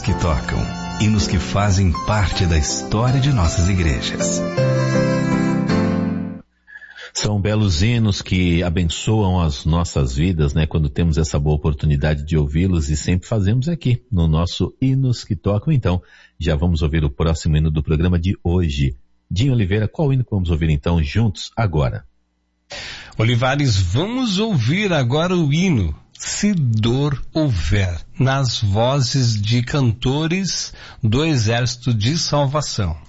que tocam, hinos que fazem parte da história de nossas igrejas. São belos hinos que abençoam as nossas vidas, né? Quando temos essa boa oportunidade de ouvi-los, e sempre fazemos aqui no nosso Hinos que Tocam. Então, já vamos ouvir o próximo hino do programa de hoje. Dinho Oliveira, qual hino que vamos ouvir então juntos agora? Olivares, vamos ouvir agora o hino Se Dor Houver, nas vozes de cantores do Exército de Salvação.